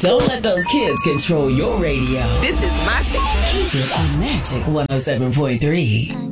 Don't let those kids control your radio. This is my station. Keep it on Magic 107.3.